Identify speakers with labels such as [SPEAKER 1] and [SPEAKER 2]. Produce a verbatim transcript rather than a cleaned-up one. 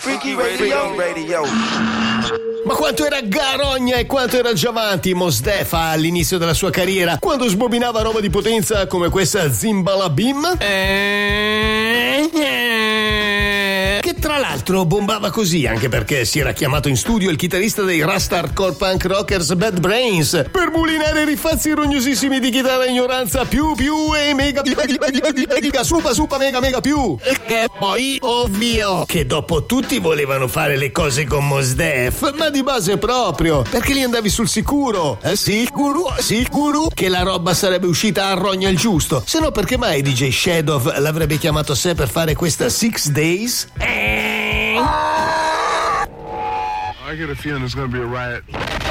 [SPEAKER 1] Freaky Radio. Radio.
[SPEAKER 2] Ma quanto era garogna e quanto era già avanti Mos Def all'inizio della sua carriera, quando sbobinava roba di potenza come questa Zimbalabim, che tra l'altro bombava così, anche perché si era chiamato in studio il chitarrista dei Rasta Hardcore Punk Rockers Bad Brains per mulinare rifazzi rognosissimi di chitarra ignoranza più più e mega mega super super mega mega più, e poi ovvio che dopo tutti volevano fare le cose con Mos Def, ma di base proprio perché lì andavi sul sicuro, eh, sicuro sicuro che la roba sarebbe uscita a rogna il giusto, se no perché mai D J Shadow l'avrebbe chiamato a sé per fare questa Six Days?
[SPEAKER 3] I get a feeling it's gonna be a riot.